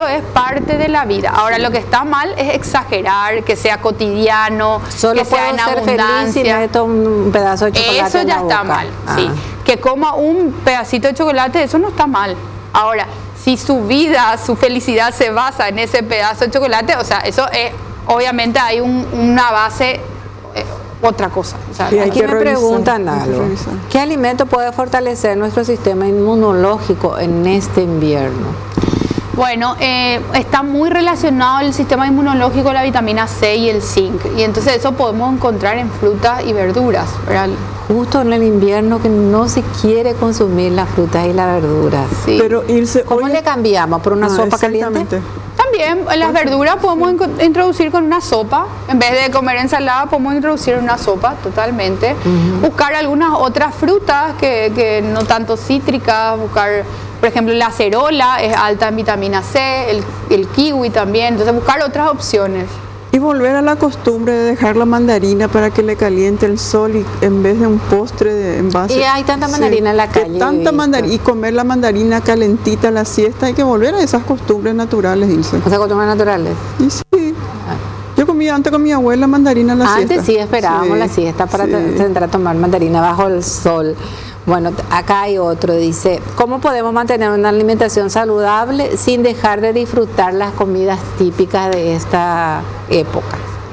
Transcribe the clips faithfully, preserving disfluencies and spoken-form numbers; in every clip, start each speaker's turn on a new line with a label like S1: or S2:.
S1: es parte de la vida. Ahora, lo que está mal es exagerar, que sea cotidiano,
S2: Solo
S1: que sea en
S2: puedo ser feliz si
S1: abundancia.
S2: me meto un pedazo de chocolate
S1: Eso
S2: en
S1: ya
S2: la
S1: está
S2: boca.
S1: mal,
S2: Ah.
S1: sí. Que coma un pedacito de chocolate, eso no está mal. Ahora, si su vida, su felicidad se basa en ese pedazo de chocolate, o sea, eso es, obviamente hay un, una base, eh, otra cosa. O sea,
S3: Y hay
S2: Aquí
S3: que
S2: me
S3: revisar,
S2: preguntan
S3: hay que
S2: algo.
S3: revisar.
S2: ¿Qué alimento puede fortalecer nuestro sistema inmunológico en este invierno?
S1: Bueno, eh, está muy relacionado el sistema inmunológico, la vitamina C y el zinc. Y entonces eso podemos encontrar en frutas y verduras, ¿verdad?
S2: Justo en el invierno que no se quiere consumir las frutas y las verduras.
S1: Sí.
S3: Pero irse
S2: ¿Cómo
S3: hoy-
S2: le cambiamos? ¿Por una
S3: Ah,
S2: sopa caliente?
S3: exactamente.
S1: También las verduras podemos inco- introducir con una sopa. En vez de comer ensalada, podemos introducir una sopa totalmente. Buscar algunas otras frutas que, que no tanto cítricas. Buscar, por ejemplo, la acerola es alta en vitamina C, el, el kiwi también. Entonces, buscar otras opciones.
S3: Y volver a la costumbre de dejar la mandarina para que le caliente el sol y en vez de un postre de envase.
S2: Y hay tanta mandarina en la
S3: que
S2: calle, he
S3: Tanta
S2: visto.
S3: mandarina y comer la mandarina calentita a la siesta. Hay que volver a esas costumbres naturales, Ilse.
S2: O sea, costumbres naturales.
S3: Y sí. Yo comía antes con mi abuela mandarina a la siesta.
S2: Antes sí esperábamos
S3: Sí,
S2: la siesta para
S3: sí.
S2: te- entrar a tomar mandarina bajo el sol. Bueno, t- acá hay otro, dice, ¿cómo podemos mantener una alimentación saludable sin dejar de disfrutar las comidas típicas de esta época?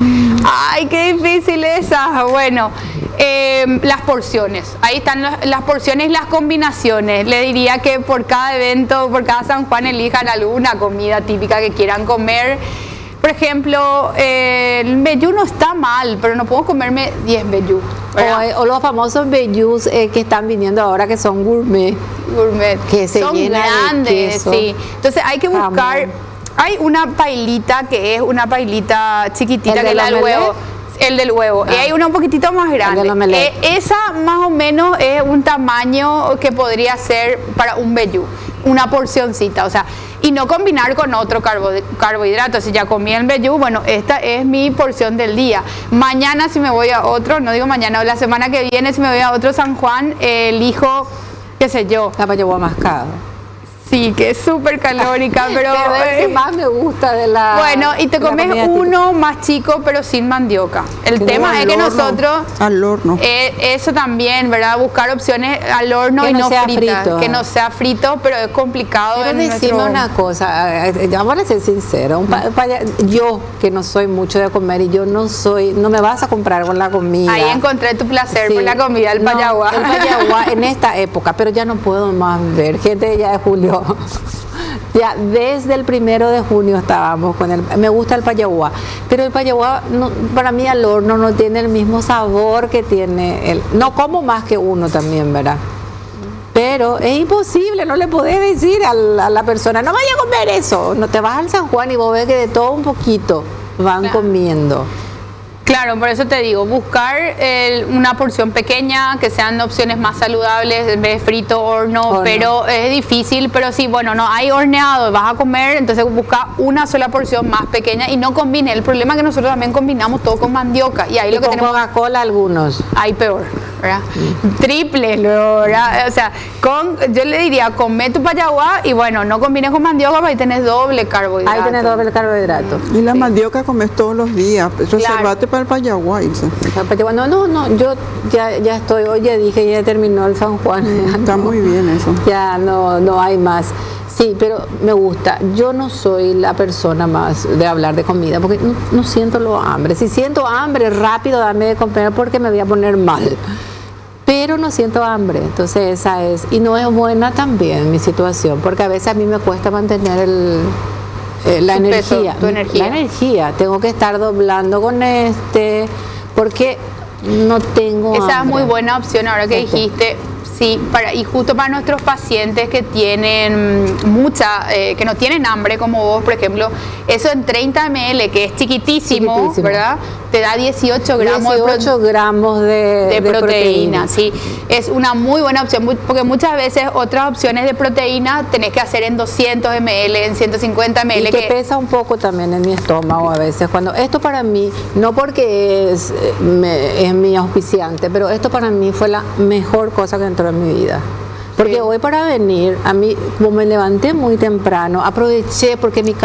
S1: Ay, qué difícil esa. Bueno, eh, las porciones. Ahí están las, las porciones y las combinaciones. Le diría que por cada evento, por cada San Juan, elijan alguna comida típica que quieran comer. Por ejemplo, eh, el mbejú no está mal, pero no puedo comerme diez mbejú.
S2: O, hay- o los famosos vellús eh, que están viniendo ahora que son gourmet.
S1: Gourmet.
S2: Que se
S1: son
S2: llena de
S1: grandes,
S2: queso,
S1: sí. Entonces hay que buscar.
S2: jamón.
S1: Hay una pailita que es una pailita chiquitita
S2: ¿El
S1: que es
S2: del
S1: la del
S2: omelette?
S1: huevo. El del huevo.
S2: Ah.
S1: Y hay una un poquitito más grande.
S2: del omelette.
S1: Eh, esa más o menos es un tamaño que podría ser para un vellú. Una porcioncita, o sea, y no combinar con otro carbo- carbohidrato. Si ya comí el vellú, bueno, esta es mi porción del día. Mañana si me voy a otro, no digo mañana, o la semana que viene si me voy a otro San Juan, eh, elijo, qué sé yo.
S2: La payaguá mascada.
S1: Sí, que es súper calórica, pero...
S2: Pero es el que
S1: eh,
S2: más me gusta de la
S1: bueno, y te
S2: de la
S1: comes
S2: comida típica.
S1: uno más chico, pero sin mandioca. El
S2: Que
S1: tema
S3: al
S1: es que
S3: horno,
S1: nosotros...
S3: al horno.
S1: eh, eso también, ¿verdad? Buscar opciones al horno
S2: Que
S1: y
S2: no
S1: no
S2: sea
S1: fritas.
S2: frito.
S1: Que no sea frito, pero es complicado.
S2: Pero
S1: en
S2: decime
S1: nuestro-
S2: una cosa, eh, ya voy a ser sincera, un pa- paya- yo que no soy mucho de comer y yo no soy, no me vas a comprar con la comida.
S1: Ahí encontré tu placer
S2: Sí.
S1: por la comida, el
S2: No,
S1: payaguá.
S2: el payaguá en esta época, pero ya no puedo más ver, gente ya de julio. Ya desde el primero de junio estábamos con el, me gusta el payaguá, pero el payaguá no, para mí al horno no tiene el mismo sabor que tiene el, no como más que uno también, ¿verdad? Pero es imposible, no le podés decir a la, a la persona, no vaya a comer eso, no te vas al San Juan y vos ves que de todo un poquito van
S1: Claro.
S2: comiendo.
S1: Claro, por eso te digo, buscar eh, una porción pequeña, que sean opciones más saludables, en vez de frito, horno,
S2: Horno.
S1: pero es difícil, pero sí, bueno, no hay horneado, vas a comer, entonces busca una sola porción más pequeña y no combine. El problema es que nosotros también combinamos todo con mandioca y ahí
S2: Y
S1: lo que
S2: con
S1: tenemos,
S2: Coca-Cola algunos.
S1: hay peor, ¿verdad? Triple, luego, ¿verdad? O sea, con, yo le diría, come tu payaguá y bueno, no combines con mandioca, porque ahí tenés doble carbohidrato.
S2: Ahí tenés doble carbohidrato.
S3: Y la mandioca comes todos los días. Reservate para el payaguá, Ilse.
S2: El payaguá, no, no, no, yo ya, ya estoy, hoy ya dije, ya terminó el San Juan. ya
S3: Está
S2: no.
S3: muy bien eso.
S2: Ya no, no hay más. Sí, pero me gusta. Yo no soy la persona más de hablar de comida porque no, no siento lo hambre. Si siento hambre, rápido dame de comer porque me voy a poner mal. Pero no siento hambre, entonces esa es. Y no es buena también mi situación porque a veces a mí me cuesta mantener el, eh, la
S1: Tu peso,
S2: energía.
S1: tu energía.
S2: La energía. Tengo que estar doblando con este porque no tengo
S1: Esa es
S2: hambre.
S1: muy buena opción ahora que
S2: Este.
S1: dijiste. Sí, para, y justo para nuestros pacientes que tienen mucha, eh, que no tienen hambre como vos, por ejemplo, eso en treinta mililitros, que es chiquitísimo,
S2: Chiquitísimo.
S1: ¿verdad? Te da dieciocho gramos de proteína.
S2: dieciocho gramos de,
S1: de,
S2: de
S1: proteína, sí. Es una muy buena opción, muy- porque muchas veces otras opciones de proteína tenés que hacer en doscientos mililitros, en ciento cincuenta
S2: Y
S1: mililitros.
S2: que pesa un poco también en mi estómago a veces. Cuando esto para mí, no porque es, eh, me- es mi auspiciante, pero esto para mí fue la mejor cosa que entró en mi vida. Porque
S1: Sí.
S2: hoy para venir, a mí, como me levanté muy temprano, aproveché porque mi